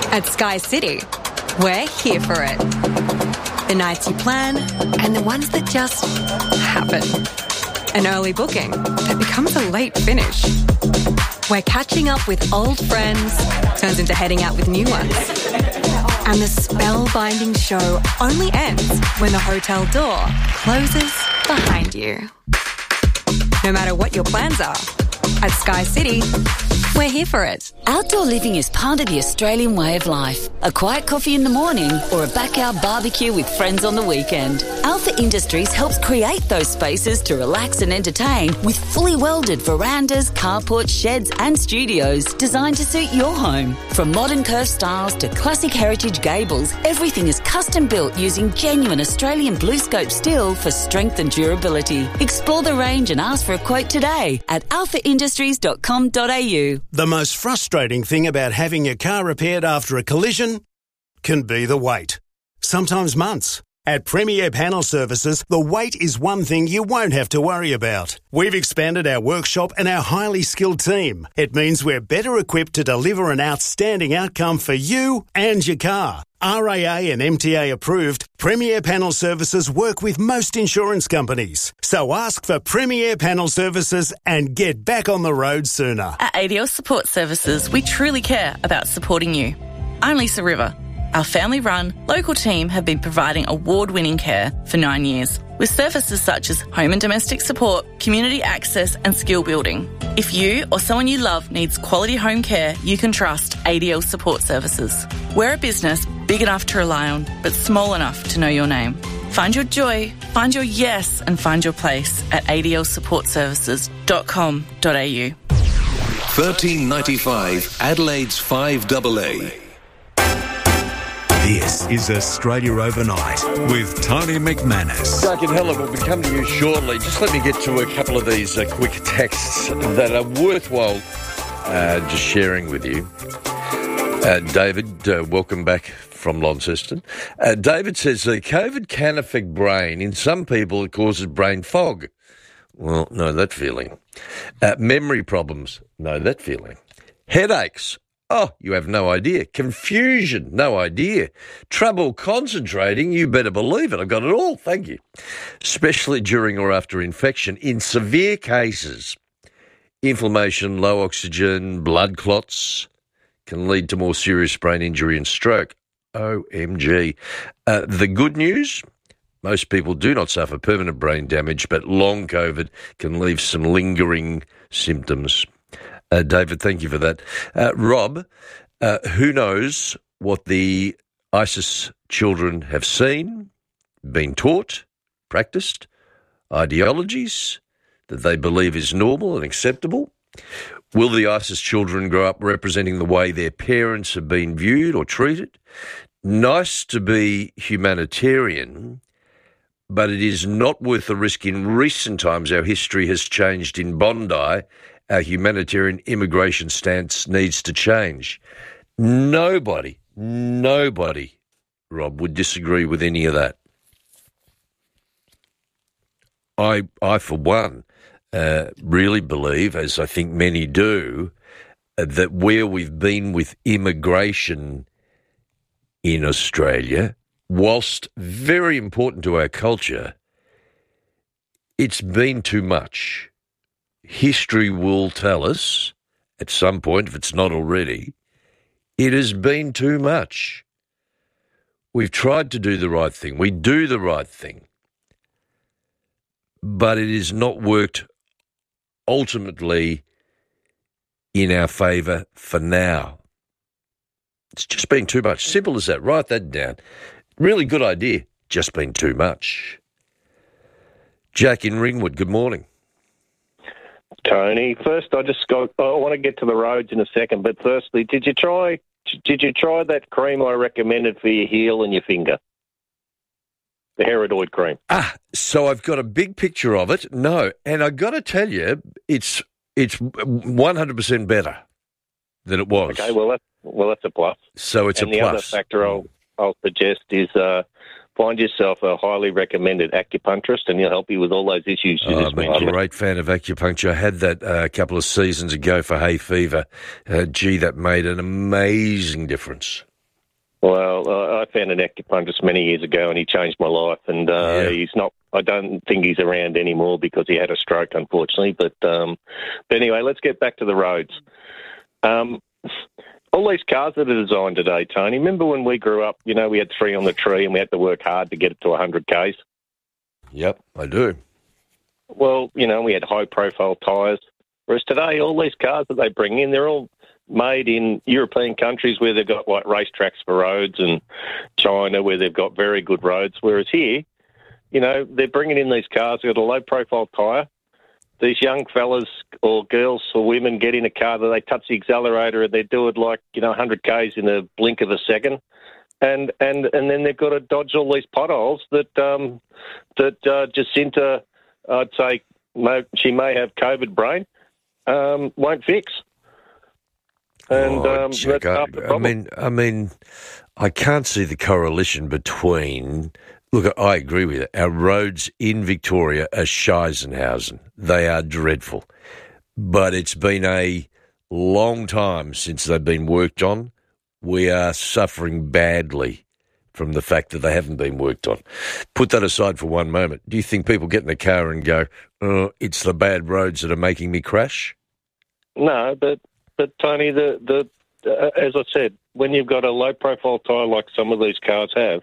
At Sky City, we're here for it. The nights you plan and the ones that just happen. An early booking that becomes a late finish. Where catching up with old friends turns into heading out with new ones. And the spellbinding show only ends when the hotel door closes behind you. No matter what your plans are, at Sky City, we're here for it. Outdoor living is part of the Australian way of life. A quiet coffee in the morning or a backyard barbecue with friends on the weekend. Alpha Industries helps create those spaces to relax and entertain with fully welded verandas, carports, sheds and studios designed to suit your home. From modern curved styles to classic heritage gables, everything is custom built using genuine Australian blue scope steel for strength and durability. Explore the range and ask for a quote today at alphaindustries.com.au. The most frustrating thing about having your car repaired after a collision can be the wait. Sometimes months. At Premier Panel Services, the wait is one thing you won't have to worry about. We've expanded our workshop and our highly skilled team. It means we're better equipped to deliver an outstanding outcome for you and your car. RAA and MTA approved, Premier Panel Services work with most insurance companies. So ask for Premier Panel Services and get back on the road sooner. At ADL Support Services, we truly care about supporting you. I'm Lisa River. Our family-run, local team have been providing award-winning care for 9 years, with services such as home and domestic support, community access and skill building. If you or someone you love needs quality home care, you can trust ADL Support Services. We're a business big enough to rely on, but small enough to know your name. Find your joy, find your yes and find your place at adlsupportservices.com.au. 1395 Adelaide's 5AA. This is Australia Overnight with Tony McManus. Jack and Helen will be coming to you shortly. Just let me get to a couple of these quick texts that are worthwhile just sharing with you. David, welcome back from Launceston. David says, COVID can affect brain. In some people, it causes brain fog. Well, know that feeling. Memory problems. Know that feeling. Headaches. Oh, you have no idea. Confusion, no idea. Trouble concentrating, you better believe it. I've got it all, thank you. Especially during or after infection. In severe cases, inflammation, low oxygen, blood clots can lead to more serious brain injury and stroke. OMG. The good news, most people do not suffer permanent brain damage, but long COVID can leave some lingering symptoms. David, thank you for that. Rob, who knows what the ISIS children have seen, been taught, practiced, ideologies that they believe is normal and acceptable? Will the ISIS children grow up representing the way their parents have been viewed or treated? Nice to be humanitarian, but it is not worth the risk. In recent times, our history has changed in Bondi. Our humanitarian immigration stance needs to change. Nobody, Rob, would disagree with any of that. I for one, really believe, as I think many do, that where we've been with immigration in Australia, whilst very important to our culture, it's been too much. History will tell us, at some point, if it's not already, it has been too much. We've tried to do the right thing. We do the right thing. But it has not worked ultimately in our favour for now. It's just been too much. Simple as that. Write that down. Really good idea. Just been too much. Jack in Ringwood, good morning. Tony, first I want to get to the roads in a second, but firstly, did you try that cream I recommended for your heel and your finger? The Heradoid cream. So I've got a big picture of it. No, and I got to tell you, it's 100% better than it was. Okay, well that's a plus. So it's and a plus. And the other factor I'll suggest is find yourself a highly recommended acupuncturist, and he'll help you with all those issues you just mentioned. I'm a great fan of acupuncture. I had that a couple of seasons ago for hay fever. That made an amazing difference. well, I found an acupuncturist many years ago, and he changed my life. And he's not. I don't think he's around anymore because he had a stroke, unfortunately. But anyway, let's get back to the roads. All these cars that are designed today, Tony. Remember when we grew up? You know, we had 3 on the tree, and we had to work hard to get it to 100 k's. Yep, I do. Well, you know, we had high-profile tyres. Whereas today, all these cars that they bring in, they're all made in European countries where they've got like racetracks for roads, and China where they've got very good roads. Whereas here, you know, they're bringing in these cars that got a low-profile tyre. These young fellas or girls or women get in a car that they touch the accelerator and they do it like, you know, 100 k's in a blink of a second. And then they've got to dodge all these potholes that Jacinta, I'd say, she may have COVID brain, won't fix. And that's half the problem. I mean, I can't see the correlation between. Look, I agree with you. Our roads in Victoria are Scheisenhausen. They are dreadful, but it's been a long time since they've been worked on. We are suffering badly from the fact that they haven't been worked on. Put that aside for one moment. Do you think people get in the car and go, "Oh, it's the bad roads that are making me crash"? No, but Tony, as I said, when you've got a low-profile tyre like some of these cars have,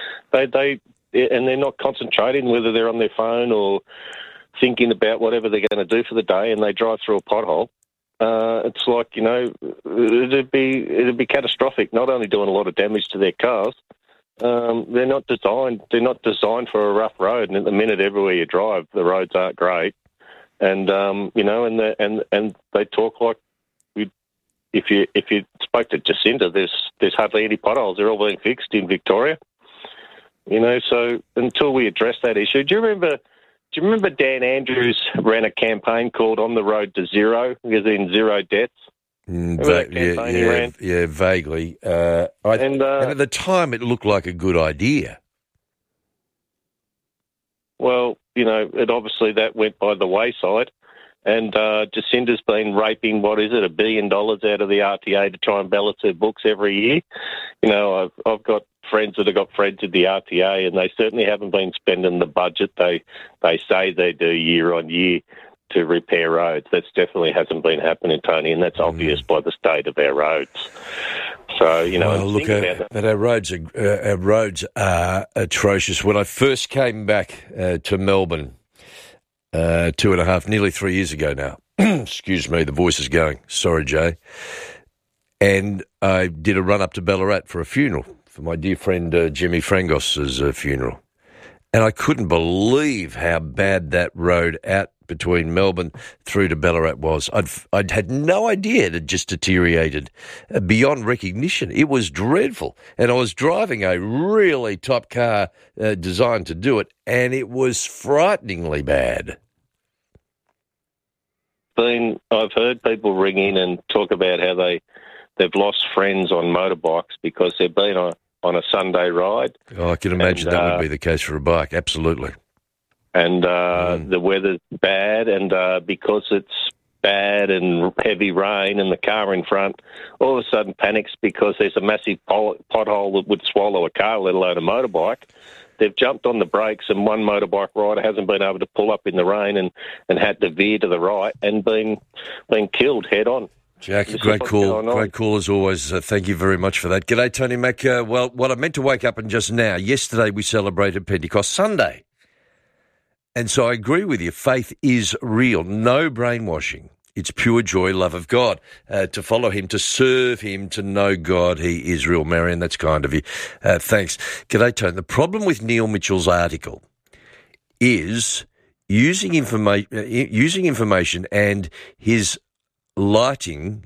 they're not concentrating whether they're on their phone or thinking about whatever they're going to do for the day, and they drive through a pothole. It's like, you know, it'd be catastrophic. Not only doing a lot of damage to their cars, they're not designed for a rough road. And at the minute, everywhere you drive, the roads aren't great. And you know, and they talk like if you spoke to Jacinta, there's hardly any potholes. They're all being fixed in Victoria. You know, so until we address that issue, do you remember Dan Andrews ran a campaign called "On the Road to Zero," as in zero deaths? Yeah, vaguely. And at the time, it looked like a good idea. Well, you know, obviously that went by the wayside, and Jacinta's been raping, $1 billion out of the RTA to try and balance their books every year. You know, I've got friends that have got friends at the RTA, and they certainly haven't been spending the budget they say they do year on year to repair roads. That definitely hasn't been happening, Tony, and that's obvious by the state of our roads. So, you know, well, look, but our roads are atrocious. When I first came back to Melbourne 2.5, nearly 3 years ago now, excuse me, the voice is going. Sorry, Jay. And I did a run up to Ballarat for a funeral, for my dear friend Jimmy Frangos's funeral. And I couldn't believe how bad that road out between Melbourne through to Ballarat was. I'd had no idea it had just deteriorated beyond recognition. It was dreadful. And I was driving a really top car designed to do it, and it was frighteningly bad. I've heard people ring in and talk about how they've lost friends on motorbikes because they've been on a Sunday ride. Oh, I can imagine that would be the case for a bike, absolutely. And the weather's bad, and because it's bad and heavy rain and the car in front all of a sudden panics because there's a massive pothole that would swallow a car, let alone a motorbike. They've jumped on the brakes, and one motorbike rider hasn't been able to pull up in the rain and had to veer to the right and been killed head on. Jack, great call. Great call as always. Thank you very much for that. G'day, Tony Mac. Well, what I meant to wake up and just now, yesterday we celebrated Pentecost Sunday. And so I agree with you. Faith is real. No brainwashing. It's pure joy, love of God. To follow him, to serve him, to know God, he is real. Marion, that's kind of you. Thanks. G'day, Tony. The problem with Neil Mitchell's article is using information and his lighting,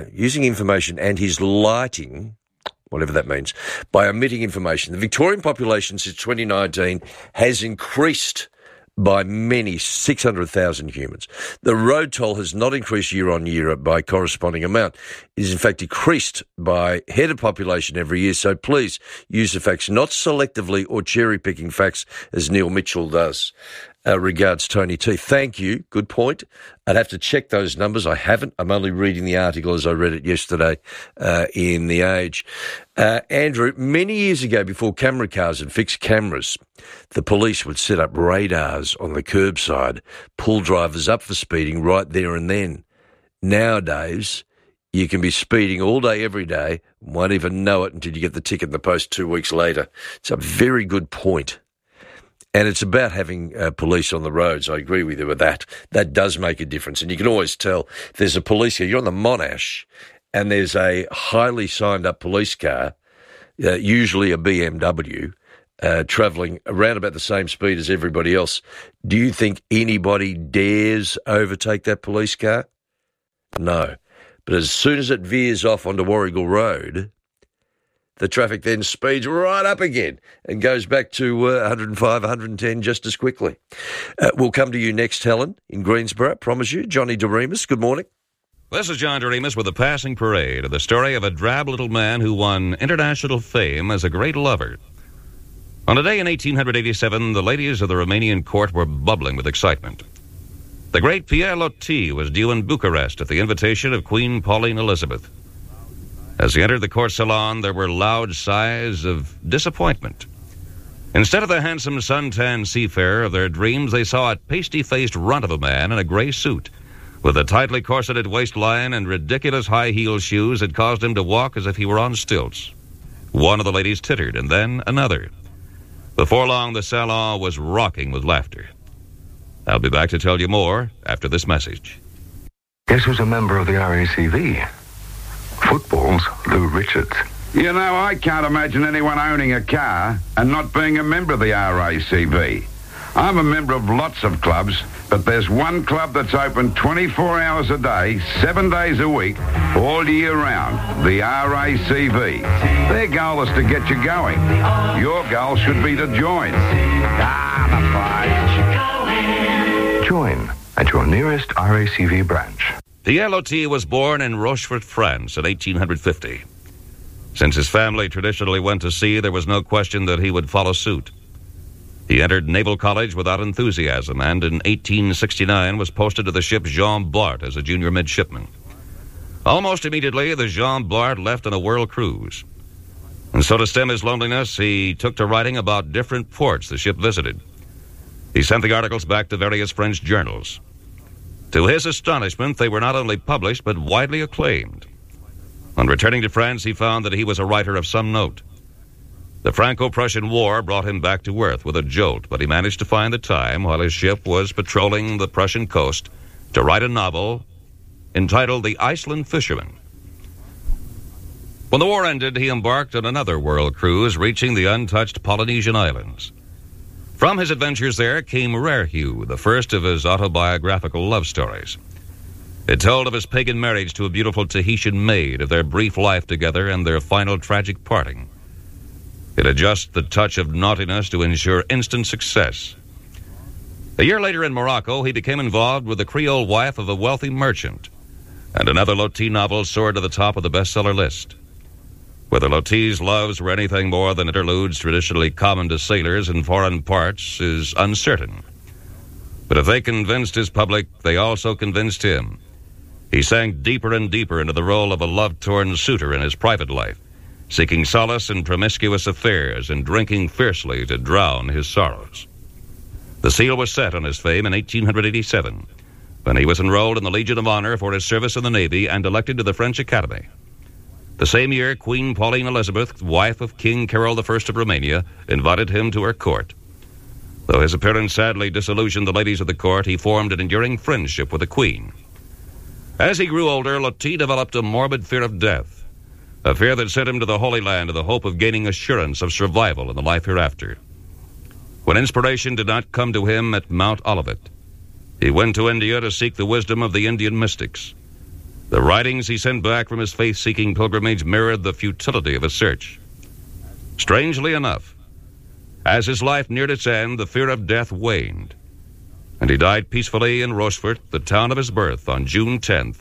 whatever that means, by omitting information. The Victorian population since 2019 has increased by many 600,000 humans. The road toll has not increased year on year by corresponding amount. It is in fact decreased by head of population every year. So please use the facts, not selectively or cherry picking facts as Neil Mitchell does. Regards, Tony T. Thank you. Good point. I'd have to check those numbers. I haven't. I'm only reading the article as I read it yesterday in The Age. Andrew, many years ago, before camera cars had fixed cameras, the police would set up radars on the curbside, pull drivers up for speeding right there and then. Nowadays, you can be speeding all day, every day, and won't even know it until you get the ticket in the post 2 weeks later. It's a very good point. And it's about having police on the roads. I agree with you with that. That does make a difference. And you can always tell if there's a police car. You're on the Monash and there's a highly signed up police car, usually a BMW, travelling around about the same speed as everybody else. Do you think anybody dares overtake that police car? No. But as soon as it veers off onto Warrigal Road, the traffic then speeds right up again and goes back to 105, 110 just as quickly. We'll come to you next, Helen, in Greensborough. Promise you. Johnny DeRemus, good morning. This is John DeRemus with the Passing Parade, the story of a drab little man who won international fame as a great lover. On a day in 1887, the ladies of the Romanian court were bubbling with excitement. The great Pierre Loti was due in Bucharest at the invitation of Queen Pauline Elizabeth. As he entered the court salon, there were loud sighs of disappointment. Instead of the handsome suntan seafarer of their dreams, they saw a pasty-faced runt of a man in a gray suit, with a tightly corseted waistline and ridiculous high-heel shoes that caused him to walk as if he were on stilts. One of the ladies tittered, and then another. Before long, the salon was rocking with laughter. I'll be back to tell you more after this message. Guess who's a member of the RACV? Football's Lou Richards. You know, I can't imagine anyone owning a car and not being a member of the RACV. I'm a member of lots of clubs, but there's one club that's open 24 hours a day, 7 days a week, all year round, the RACV. Their goal is to get you going. Your goal should be to join. Join at your nearest RACV branch. Pierre Loti was born in Rochefort, France in 1850. Since his family traditionally went to sea, there was no question that he would follow suit. He entered Naval College without enthusiasm and in 1869 was posted to the ship Jean Bart as a junior midshipman. Almost immediately, the Jean Bart left on a world cruise. And so to stem his loneliness, he took to writing about different ports the ship visited. He sent the articles back to various French journals. To his astonishment, they were not only published, but widely acclaimed. On returning to France, he found that he was a writer of some note. The Franco-Prussian War brought him back to earth with a jolt, but he managed to find the time, while his ship was patrolling the Prussian coast, to write a novel entitled The Iceland Fisherman. When the war ended, he embarked on another world cruise, reaching the untouched Polynesian Islands. From his adventures there came Rare Hugh, the first of his autobiographical love stories. It told of his pagan marriage to a beautiful Tahitian maid, of their brief life together and their final tragic parting. It had just the touch of naughtiness to ensure instant success. A year later in Morocco, he became involved with the Creole wife of a wealthy merchant, and another Loti novel soared to the top of the bestseller list. Whether Loti's loves were anything more than interludes traditionally common to sailors in foreign parts is uncertain. But if they convinced his public, they also convinced him. He sank deeper and deeper into the role of a love-torn suitor in his private life, seeking solace in promiscuous affairs and drinking fiercely to drown his sorrows. The seal was set on his fame in 1887, when he was enrolled in the Legion of Honor for his service in the Navy and elected to the French Academy. The same year, Queen Pauline Elizabeth, wife of King Carol I of Romania, invited him to her court. Though his appearance sadly disillusioned the ladies of the court, he formed an enduring friendship with the Queen. As he grew older, Loti developed a morbid fear of death, a fear that sent him to the Holy Land in the hope of gaining assurance of survival in the life hereafter. When inspiration did not come to him at Mount Olivet, he went to India to seek the wisdom of the Indian mystics. The writings he sent back from his faith-seeking pilgrimage mirrored the futility of his search. Strangely enough, as his life neared its end, the fear of death waned, and he died peacefully in Rochefort, the town of his birth, on June 10th,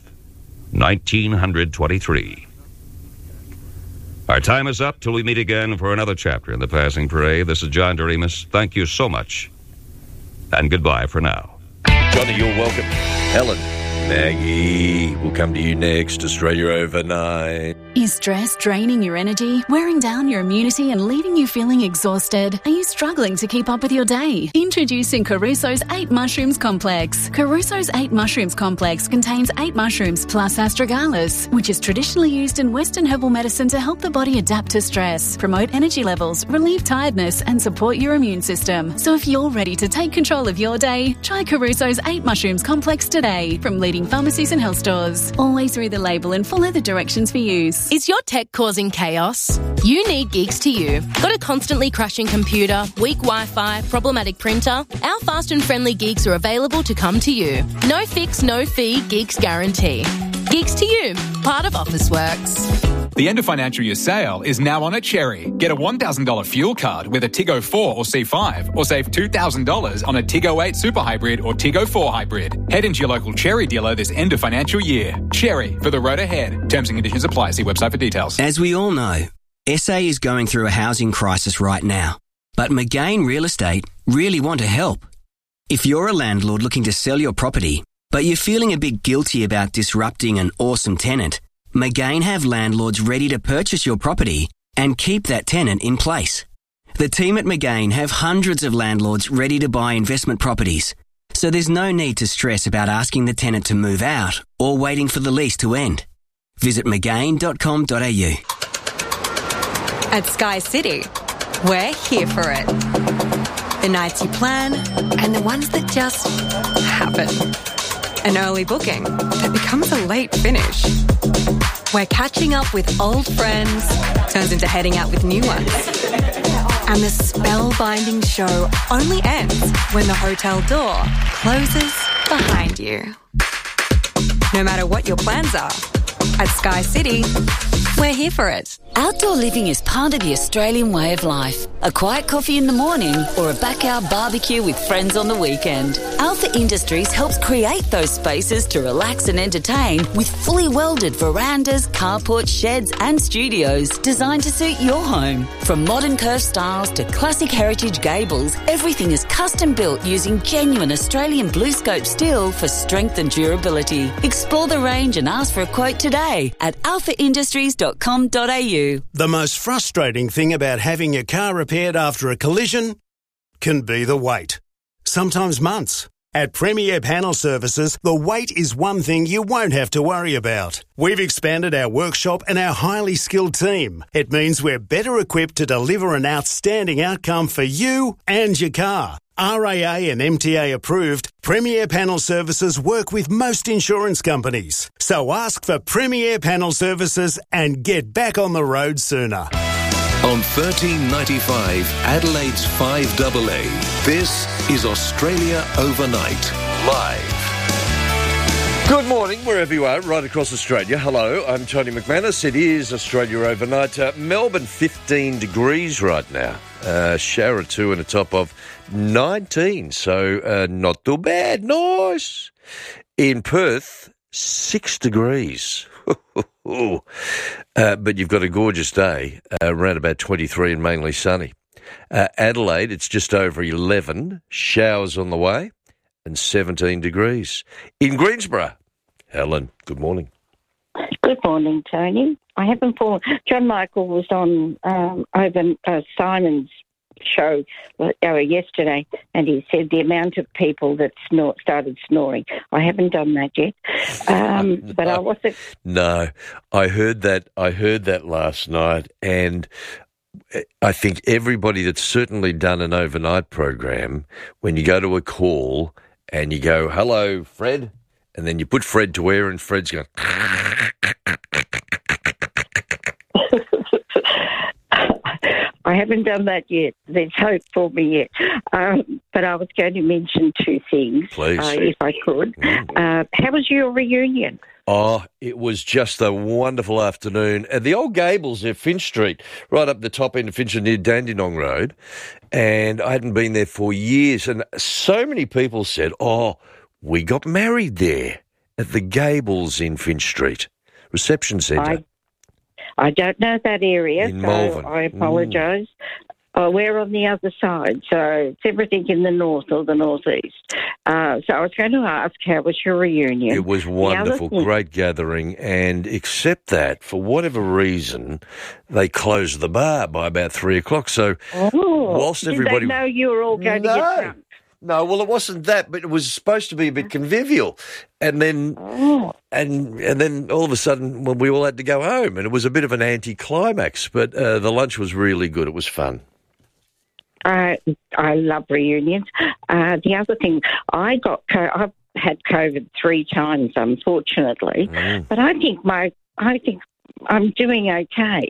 1923. Our time is up till we meet again for another chapter in the Passing Parade. This is John DeRemus. Thank you so much, And goodbye for now. Johnny, you're welcome. Helen, Maggie, we'll come to you next. Australia Overnight. Is stress draining your energy, wearing down your immunity and leaving you feeling exhausted? Are you struggling to keep up with your day? Introducing Caruso's 8 Mushrooms Complex. Caruso's 8 Mushrooms Complex contains 8 mushrooms plus astragalus, which is traditionally used in Western herbal medicine to help the body adapt to stress, promote energy levels, relieve tiredness and support your immune system. So if you're ready to take control of your day, try Caruso's 8 Mushrooms Complex today from leading pharmacies and health stores. Always read the label and follow the directions for use. Is your tech causing chaos? You need Geeks to You. Got a constantly crashing computer, weak Wi-Fi, problematic printer? Our fast and friendly Geeks are available to come to you. No fix, no fee, Geeks guarantee. Geeks to You, part of Officeworks. The end of financial year sale is now on at Cherry. Get a $1,000 fuel card with a Tiggo 4 or C5, or save $2,000 on a Tiggo 8 Super Hybrid or Tiggo 4 Hybrid. Head into your local Cherry dealer this end of financial year. Cherry, for the road ahead. Terms and conditions apply. See website for details. As we all know, SA is going through a housing crisis right now. But McGain Real Estate really want to help. If you're a landlord looking to sell your property, but you're feeling a bit guilty about disrupting an awesome tenant, McGain have landlords ready to purchase your property and keep that tenant in place. The team at McGain have hundreds of landlords ready to buy investment properties, so there's no need to stress about asking the tenant to move out or waiting for the lease to end. Visit mcgain.com.au. At Sky City, we're here for it. The nights you plan and the ones that just happen. An early booking that becomes a late finish. Where catching up with old friends turns into heading out with new ones. And the spellbinding show only ends when the hotel door closes behind you. No matter what your plans are, at Sky City, we're here for it. Outdoor living is part of the Australian way of life. A quiet coffee in the morning or a backyard barbecue with friends on the weekend. Alpha Industries helps create those spaces to relax and entertain with fully welded verandas, carports, sheds and studios designed to suit your home. From modern curved styles to classic heritage gables, everything is custom built using genuine Australian BlueScope steel for strength and durability. Explore the range and ask for a quote today at alphaindustries.com.au. The most frustrating thing about having your car repaired after a collision can be the wait. Sometimes months. At Premier Panel Services, the wait is one thing you won't have to worry about. We've expanded our workshop and our highly skilled team. It means we're better equipped to deliver an outstanding outcome for you and your car. RAA and MTA approved, Premier Panel Services work with most insurance companies. So ask for Premier Panel Services and get back on the road sooner. On 1395 Adelaide's 5AA, this is Australia Overnight, live. Good morning, wherever you are, right across Australia. Hello, I'm Tony McManus. It is Australia Overnight. Melbourne, 15 degrees right now. Shower or two and a top of 19, so not too bad. Nice. In Perth, 6 degrees. But you've got a gorgeous day, around about 23 and mainly sunny. Adelaide, it's just over 11, showers on the way, and 17 degrees. In Greensborough, Helen, good morning. Good morning, Tony. I haven't fallen. John Michael was on over Simon's show yesterday, and he said the amount of people that started snoring. I haven't done that yet, but I wasn't. No, I heard that last night, and I think everybody that's certainly done an overnight program, when you go to a call and you go, "Hello, Fred," and then you put Fred to air, and Fred's going. I haven't done that yet. There's hope for me yet. But I was going to mention two things, please, if I could. How was your reunion? Oh, it was just a wonderful afternoon at the old Gables at Finch Street, right up the top end of Finch near Dandenong Road. And I hadn't been there for years. And so many people said, "Oh, we got married there at the Gables in Finch Street Reception Centre." I don't know that area, in so Malvern. I apologise. Oh, we're on the other side, so it's everything in the north or the northeast. So I was going to ask, how was your reunion? It was wonderful, great gathering, and except that, for whatever reason, they closed the bar by about 3 o'clock. So whilst everybody... Did they know you were all going to get drunk? No, well, it wasn't that, but it was supposed to be a bit convivial. And then and then all of a sudden, well, we all had to go home, and it was a bit of an anticlimax, but the lunch was really good. It was fun. I love reunions. The other thing, I've had COVID 3 times, unfortunately, but I think I'm doing okay.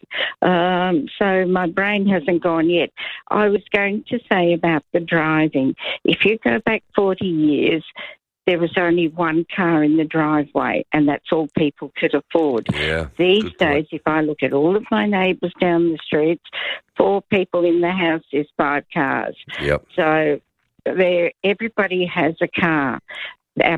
So my brain hasn't gone yet. I was going to say about the driving. If you go back 40 years, there was only one car in the driveway, and that's all people could afford. Yeah, these days, if I look at all of my neighbours down the streets, 4 people in the house, there's 5 cars. Yep. So everybody has a car. Our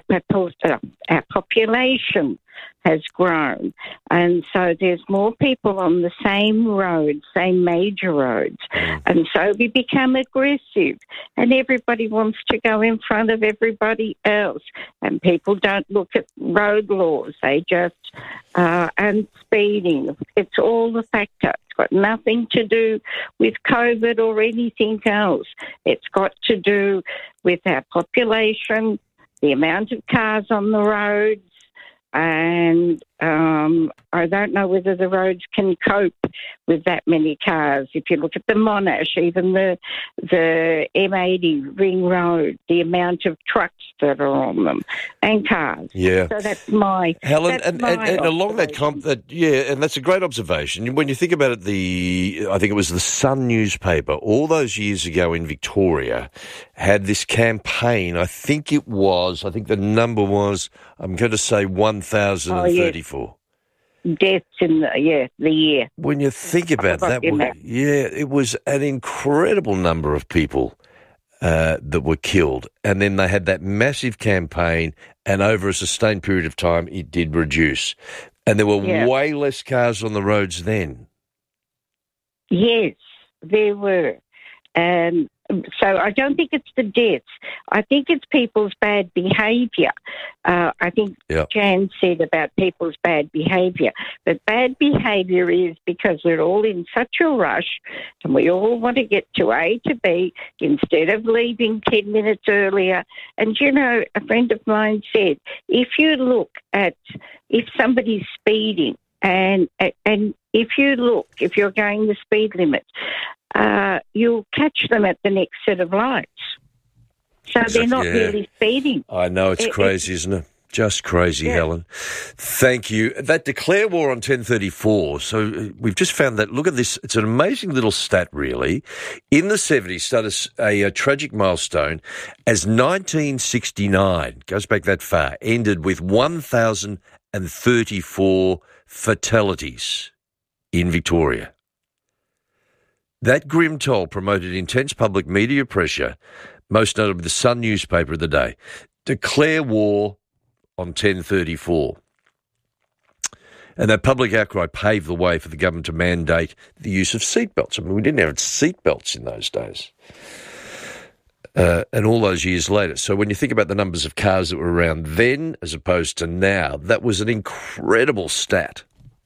population has grown, and so there's more people on the same roads, same major roads, and so we become aggressive, and everybody wants to go in front of everybody else, and people don't look at road laws, they just, and speeding, it's all a factor. It's got nothing to do with COVID or anything else. It's got to do with our population, the amount of cars on the roads, and I don't know whether the roads can cope with that many cars. If you look at the Monash, even the M80 Ring Road, the amount of trucks that are on them and cars. Yeah. So that's my Helen, that's and along that and that's a great observation. When you think about it, I think it was the Sun newspaper all those years ago in Victoria had this campaign. I think the number was, I'm going to say 1,034. Deaths in the year. When you think about that, it was an incredible number of people that were killed. And then they had that massive campaign, and over a sustained period of time, it did reduce. And there were way less cars on the roads then. Yes, there were. And so I don't think it's the deaths. I think it's people's bad behaviour. I think Jan said about people's bad behaviour. But bad behaviour is because we're all in such a rush and we all want to get to A to B instead of leaving 10 minutes earlier. And, you know, a friend of mine said, if you look at if somebody's speeding and if you're going the speed limit, you'll catch them at the next set of lights. So they're not really speeding. I know, it's crazy, isn't it? Just crazy, Helen. Thank you. That Declare War on 1034. So we've just found that, look at this, it's an amazing little stat, really. In the 70s, started a tragic milestone as 1969, goes back that far, ended with 1,034 fatalities in Victoria. That grim toll promoted intense public media pressure, most notably the Sun newspaper of the day. Declare war on 1034. And that public outcry paved the way for the government to mandate the use of seatbelts. I mean, we didn't have seatbelts in those days. And all those years later. So when you think about the numbers of cars that were around then as opposed to now, that was an incredible stat.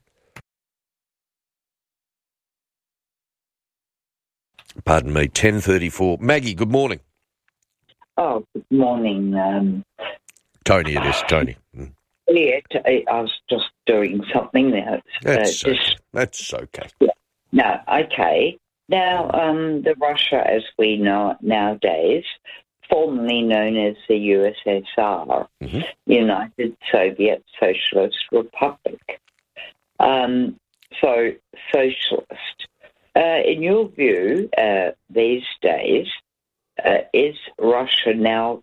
Pardon me, 1034. Maggie, good morning. Oh, good morning. Tony, it is, Tony. Yeah, I was just doing something now. That's okay. Yeah. No, okay. Now, the Russia as we know it nowadays, formerly known as the USSR, United Soviet Socialist Republic. So, socialist. In your view, these days, is Russia now,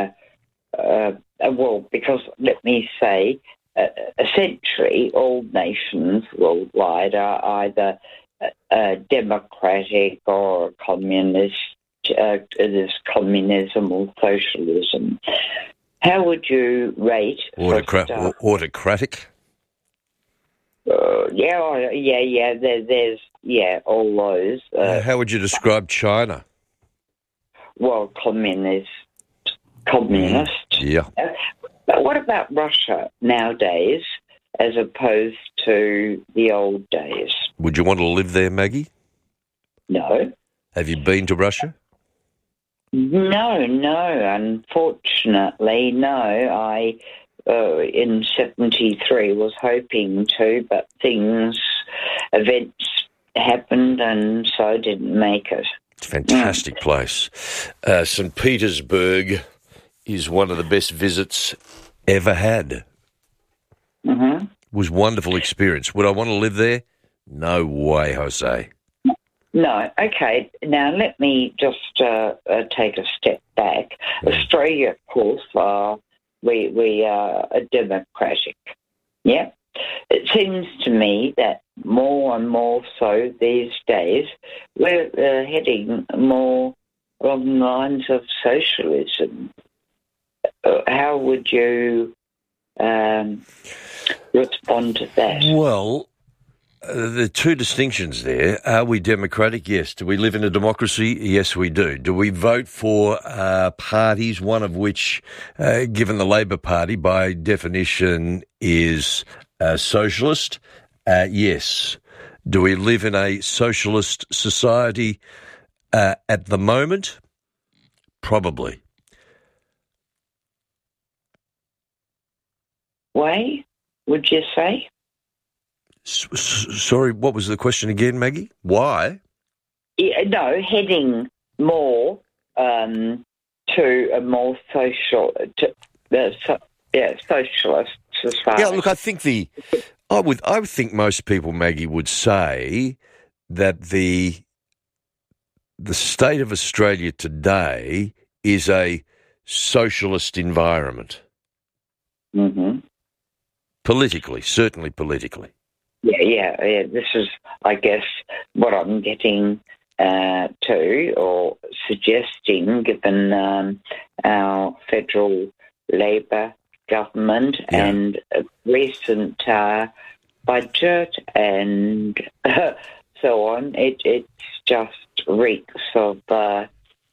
because let me say, essentially all nations worldwide are either democratic or communist, there's communism or socialism. How would you rate? Autocratic? There's all those. How would you describe China? Well, communist. Yeah. But what about Russia nowadays as opposed to the old days? Would you want to live there, Maggie? No. Have you been to Russia? No. Unfortunately, no. I, in 1973, was hoping to, but events happened, and so I didn't make it. It's a fantastic place. St. Petersburg is one of the best visits ever had. Mm-hmm. It was a wonderful experience. Would I want to live there? No way, Jose. No. Okay. Now, let me just take a step back. Australia, of course, we are democratic. Yeah. It seems to me that more and more so these days, we're heading more along the lines of socialism. How would you respond to that? Well, there are two distinctions there. Are we democratic? Yes. Do we live in a democracy? Yes, we do. Do we vote for parties, one of which, given the Labor Party, by definition is socialist? Yes. Do we live in a socialist society at the moment? Probably. Way, would you say? Sorry, what was the question again, Maggie? Why? Yeah, no, heading more to a more socialist society. Yeah, look, I think I would think most people, Maggie, would say that the state of Australia today is a socialist environment. Mm-hmm. Politically, certainly politically. Yeah. This is, I guess, what I'm getting to or suggesting, given our federal Labor government and recent budget and so on. It's just reeks of a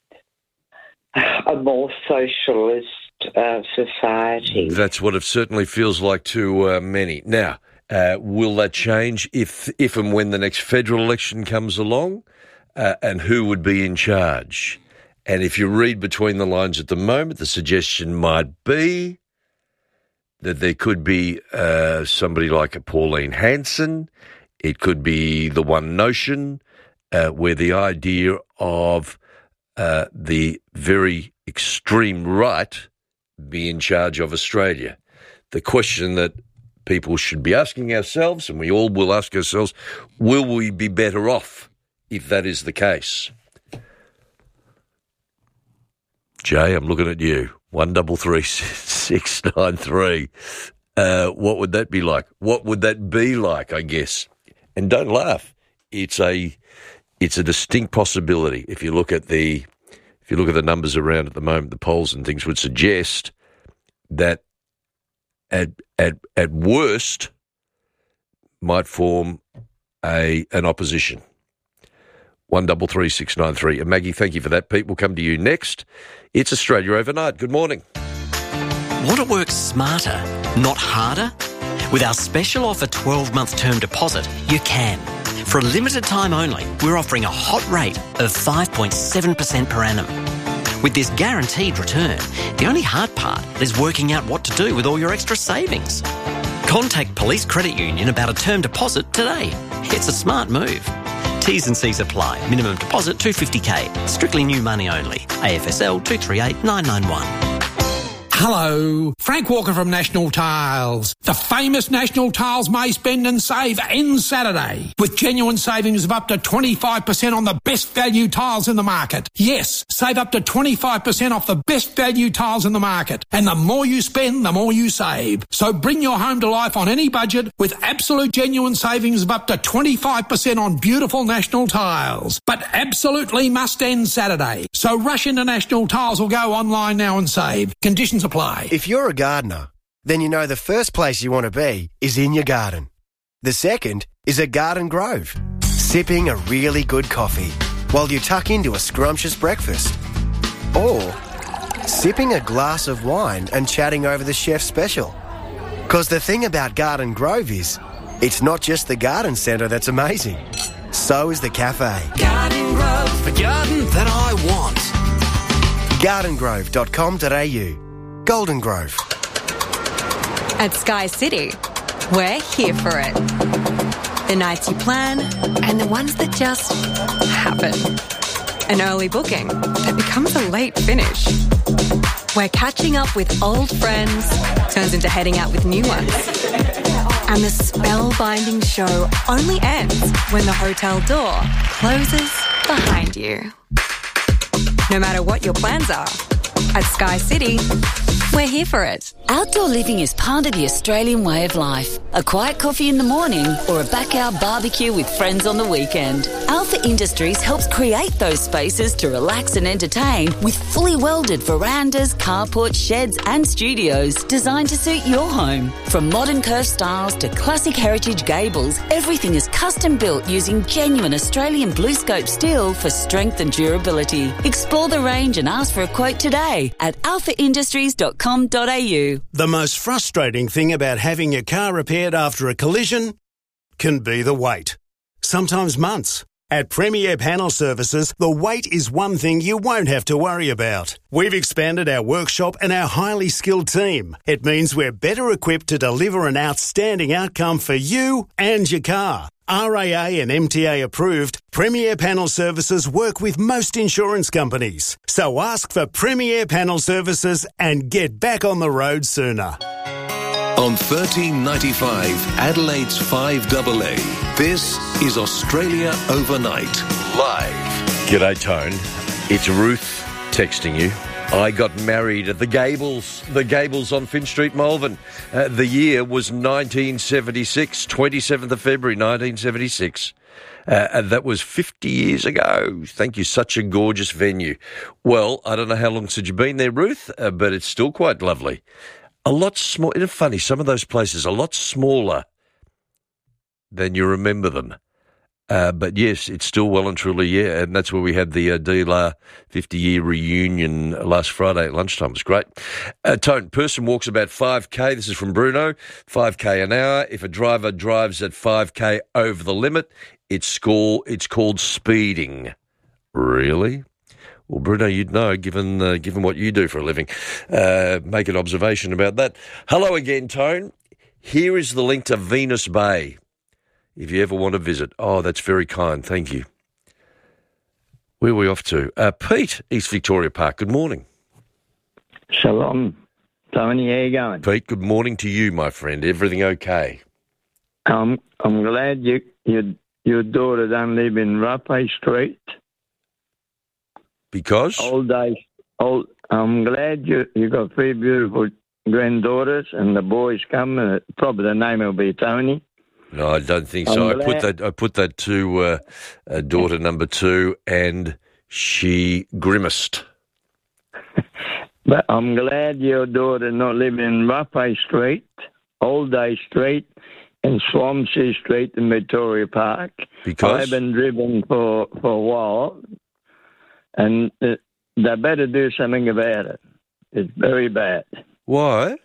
more socialist society. That's what it certainly feels like to many. Now, will that change if and when the next federal election comes along? And who would be in charge? And if you read between the lines at the moment, the suggestion might be that there could be somebody like a Pauline Hanson. It could be the One Notion, where the idea of the very extreme right be in charge of Australia. The question that people should be asking ourselves, and we all will ask ourselves, will we be better off if that is the case? Jay, I'm looking at you. 133693. What would that be like? What would that be like, I guess? And don't laugh. It's a distinct possibility. If you look at the numbers around at the moment, the polls and things would suggest that at worst might form an opposition. 133693. And Maggie, thank you for that. Pete, we'll come to you next. It's Australia Overnight. Good morning. Want to work smarter, not harder? With our special offer 12-month term deposit, you can. For a limited time only, we're offering a hot rate of 5.7% per annum. With this guaranteed return, the only hard part is working out what to do with all your extra savings. Contact Police Credit Union about a term deposit today. It's a smart move. T's and C's apply. Minimum deposit $250K. Strictly new money only. AFSL 238991. Hello, Frank Walker from National Tiles. The famous National Tiles May Spend and Save ends Saturday with genuine savings of up to 25% on the best value tiles in the market. Yes, save up to 25% off the best value tiles in the market. And the more you spend, the more you save. So bring your home to life on any budget with absolute genuine savings of up to 25% on beautiful National Tiles. But absolutely must end Saturday. So rush into National Tiles or go online now and save. Conditions apply. If you're a gardener, then you know the first place you want to be is in your garden. The second is a Garden Grove, sipping a really good coffee while you tuck into a scrumptious breakfast. Or sipping a glass of wine and chatting over the chef's special. Because the thing about Garden Grove is, it's not just the garden centre that's amazing. So is the cafe. Garden Grove, the garden that I want. gardengrove.com.au. Golden Grove. At Sky City, we're here for it. The nights you plan and the ones that just happen. An early booking that becomes a late finish. Where catching up with old friends turns into heading out with new ones. And the spellbinding show only ends when the hotel door closes behind you. No matter what your plans are, at Sky City, we're here for it. Outdoor living is part of the Australian way of life. A quiet coffee in the morning or a backyard barbecue with friends on the weekend. Alpha Industries helps create those spaces to relax and entertain with fully welded verandas, carports, sheds and studios designed to suit your home. From modern curved styles to classic heritage gables, everything is custom built using genuine Australian BlueScope steel for strength and durability. Explore the range and ask for a quote today at alphaindustries.com.au. The most frustrating thing about having your car repaired after a collision can be the wait. Sometimes months. At Premier Panel Services, the wait is one thing you won't have to worry about. We've expanded our workshop and our highly skilled team. It means we're better equipped to deliver an outstanding outcome for you and your car. RAA and MTA approved, Premier Panel Services work with most insurance companies. So ask for Premier Panel Services and get back on the road sooner. On 1395 Adelaide's 5AA, this is Australia Overnight, live. G'day, Tone. It's Ruth texting you. I got married at the Gables on Finn Street, Malvern. The year was 1976, 27th of February, 1976. And that was 50 years ago. Thank you. Such a gorgeous venue. Well, I don't know how long since you've been there, Ruth, but it's still quite lovely. A lot small. Isn't it funny? Some of those places are a lot smaller than you remember them. But yes, it's still well and truly, yeah. And that's where we had the DLR 50-year reunion last Friday at lunchtime. It was great. Tone, person walks about 5K. This is from Bruno. 5K an hour. If a driver drives at 5K over the limit, it's called speeding. Really? Well, Bruno, you'd know, given what you do for a living. Make an observation about that. Hello again, Tone. Here is the link to Venus Bay, if you ever want to visit. Oh, that's very kind. Thank you. Where are we off to? Pete, East Victoria Park. Good morning. Shalom, Tony. How you going? Pete, good morning to you, my friend. Everything okay? I'm glad your daughter don't live in Rapay Street. Because? I'm glad you got three beautiful granddaughters, and the boys come, and probably the name will be Tony. No, I don't think so. I put that to daughter number 2, and she grimaced. But I'm glad your daughter not living in Rapay Street, Old Day Street, and Swansea Street in Victoria Park. Because? I haven't driven for a while, and they better do something about it. It's very bad. Why?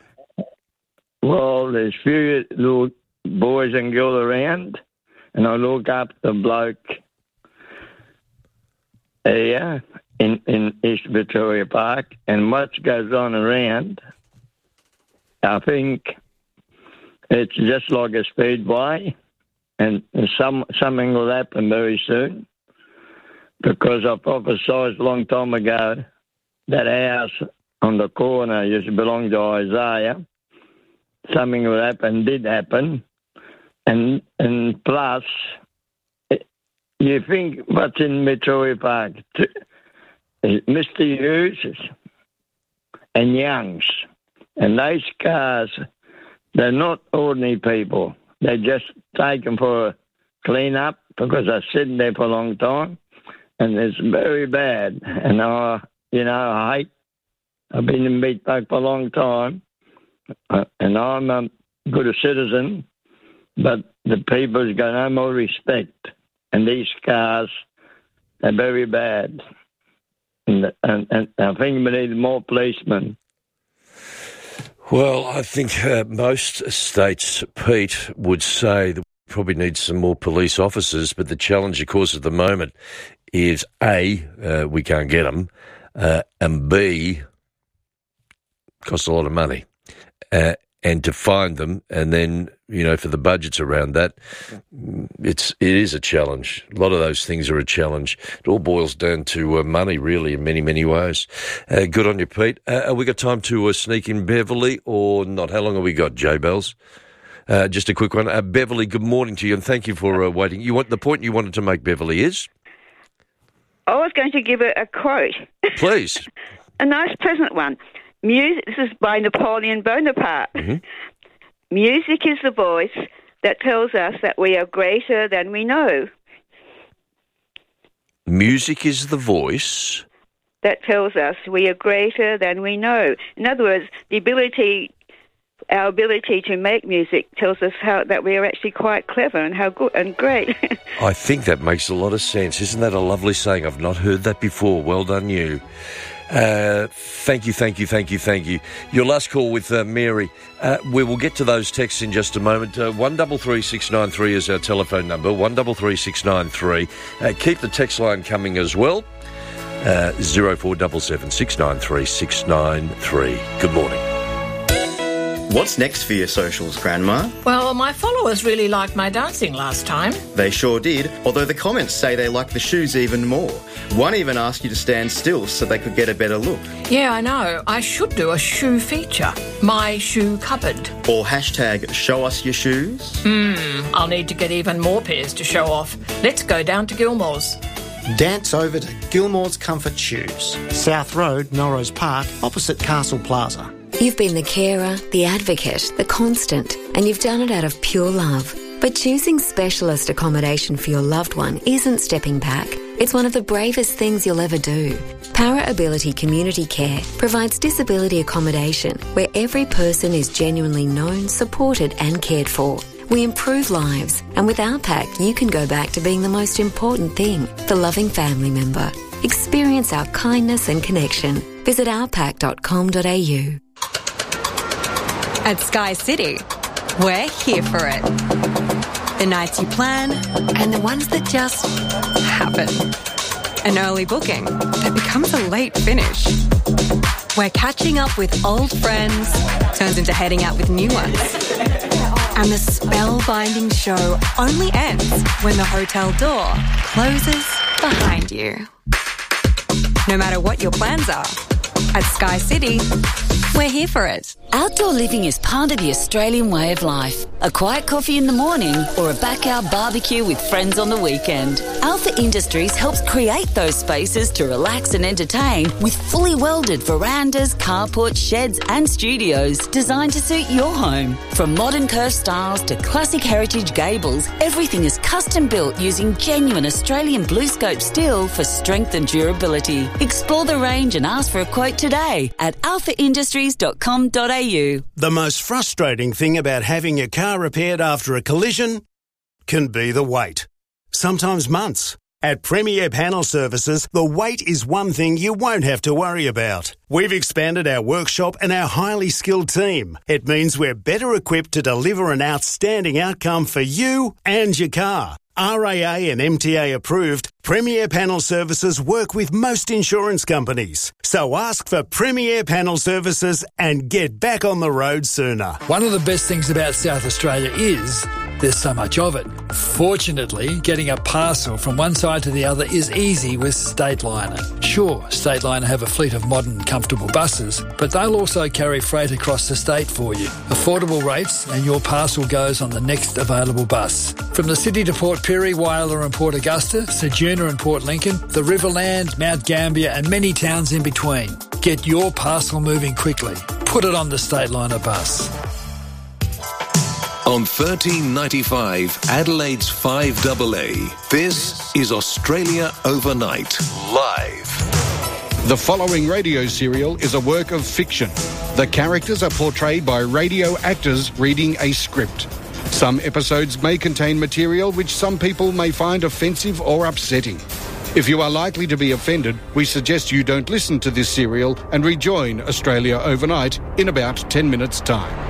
Well, there's few little boys and girls around, and I look up the bloke here in East Victoria Park, and what goes on around, I think it's just like a speedway, and something will happen very soon, because I prophesied a long time ago that house on the corner used to belong to Isaiah. Something will happen, did happen. And plus, you think what's in Victoria Park? Mr. Hughes and Youngs. And those cars, they're not ordinary people. They just take them for a clean-up because they're sitting there for a long time. And it's very bad. And I hate. I've been in Meatpack for a long time. And I'm a good citizen. but the people's got no more respect. And these cars are very bad. And I think we need more policemen. Well, I think most states, Pete, would say that we probably need some more police officers, but the challenge, of course, at the moment is A, we can't get them, and B, costs a lot of money. And to find them, and then, for the budgets around that, it is a challenge. A lot of those things are a challenge. It all boils down to money, really, in many, many ways. Good on you, Pete. Have we got time to sneak in Beverly or not? How long have we got, J-Bells? Just a quick one. Beverly, good morning to you, and thank you for waiting. The point you wanted to make, Beverly, is? I was going to give a quote. Please. A nice, pleasant one. Music. This is by Napoleon Bonaparte. Mm-hmm. Music is the voice that tells us that we are greater than we know. Music is the voice that tells us we are greater than we know. In other words, our ability to make music tells us that we are actually quite clever and how good and great. I think that makes a lot of sense. Isn't that a lovely saying? I've not heard that before. Well done, you. Thank you. Your last call with Mary. We will get to those texts in just a moment. 133693 is our telephone number, 133693. Keep the text line coming as well, 0477 693 693. Good morning. What's next for your socials, Grandma? Well, my followers really liked my dancing last time. They sure did, although the comments say they like the shoes even more. One even asked you to stand still so they could get a better look. Yeah, I know. I should do a shoe feature. My shoe cupboard. Or hashtag show us your shoes. I'll need to get even more pairs to show off. Let's go down to Gilmore's. Dance over to Gilmore's Comfort Shoes, South Road, Melrose Park, opposite Castle Plaza. You've been the carer, the advocate, the constant, and you've done it out of pure love. But choosing specialist accommodation for your loved one isn't stepping back. It's one of the bravest things you'll ever do. Para Ability Community Care provides disability accommodation where every person is genuinely known, supported and cared for. We improve lives, and with our pack, you can go back to being the most important thing, the loving family member. Experience our kindness and connection. Visit ourpack.com.au. At Sky City, we're here for it. The nights you plan and the ones that just happen. An early booking that becomes a late finish. Where catching up with old friends turns into heading out with new ones. And the spellbinding show only ends when the hotel door closes behind you. No matter what your plans are, at Sky City, we're here for it. Outdoor living is part of the Australian way of life. A quiet coffee in the morning or a backyard barbecue with friends on the weekend. Alpha Industries helps create those spaces to relax and entertain with fully welded verandas, carports, sheds and studios designed to suit your home. From modern curved styles to classic heritage gables, everything is custom built using genuine Australian BlueScope steel for strength and durability. Explore the range and ask for a quote today at alphaindustries.com.au. The most frustrating thing about having your car repaired after a collision can be the wait. Sometimes months. At Premier Panel Services, the wait is one thing you won't have to worry about. We've expanded our workshop and our highly skilled team. It means we're better equipped to deliver an outstanding outcome for you and your car. RAA and MTA approved, Premier Panel Services work with most insurance companies. So ask for Premier Panel Services and get back on the road sooner. One of the best things about South Australia is there's so much of it. Fortunately, getting a parcel from one side to the other is easy with Stateliner. Sure, Stateliner have a fleet of modern, comfortable buses, but they'll also carry freight across the state for you. Affordable rates and your parcel goes on the next available bus. From the city to Port Pirie, Whyalla and Port Augusta, Ceduna and Port Lincoln, the Riverland, Mount Gambier and many towns in between. Get your parcel moving quickly. Put it on the Stateliner bus. On 1395 Adelaide's 5AA, this is Australia Overnight, live. The following radio serial is a work of fiction. The characters are portrayed by radio actors reading a script. Some episodes may contain material which some people may find offensive or upsetting. If you are likely to be offended, we suggest you don't listen to this serial and rejoin Australia Overnight in about 10 minutes' time.